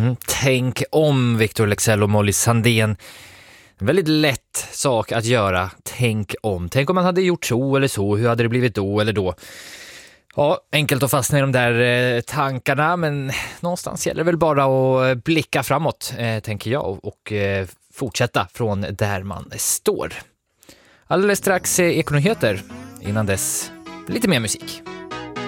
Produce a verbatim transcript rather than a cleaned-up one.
Mm, tänk om, Victor Leksell och Molly Sandén. En väldigt lätt sak att göra. Tänk om. Tänk om man hade gjort så eller så. Hur hade det blivit då eller då? Ja, enkelt att fastna i de där eh, tankarna, men någonstans gäller det väl bara att blicka framåt, eh, tänker jag, och, och eh, fortsätta från där man står. Alldeles strax eh, Ekonyheter. Innan dess, lite mer musik.